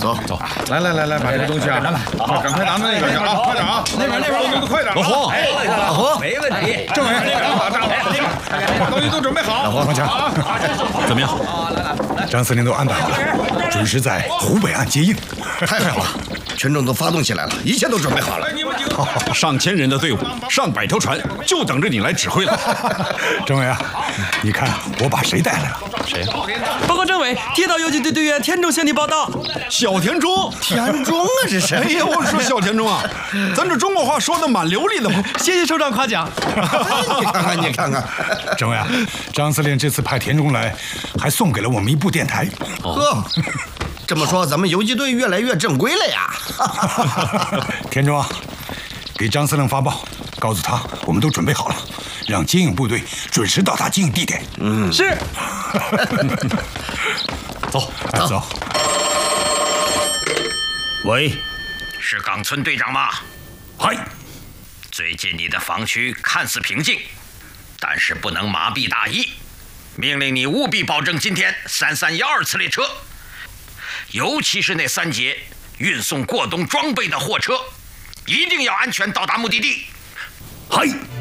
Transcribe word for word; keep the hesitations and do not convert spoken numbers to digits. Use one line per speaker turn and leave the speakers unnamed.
走走，来来来来，把这个东西啊，好，赶快拿到那边去啊，快点啊！那边那边，动作快点！
老胡，
老胡，没问题。
政委，那边打仗了，把东西都准备好。
老胡，放枪。
怎么样？
张司令都安排好了，准时在湖北岸接应。
太好了，群众都发动起来了，一切都准备好了。
上千人的队伍，上百条船，就等着你来指挥了。
政委啊，你看我把谁带来了？
谁？
报告政委，铁道游击队队员田中向你报道。
小田中，
田中啊，这是。
哎呀，我说小田中啊，咱这中国话说的蛮流利的嘛。
谢谢首长夸奖。
你看看，你看看，
政委啊，张司令这次派田中来，还送给了我们一部电台。
呵，这么说咱们游击队越来越正规了呀。
田中啊，给张司令发报，告诉他我们都准备好了，让接应部队准时到达接应地点。
嗯，
是。
走，走。
喂，是冈村队长吗？
嗨。
最近你的防区看似平静，但是不能麻痹大意，命令你务必保证今天三三幺二次列车，尤其是那三节运送过冬装备的货车，一定要安全到达目的地。
嗨。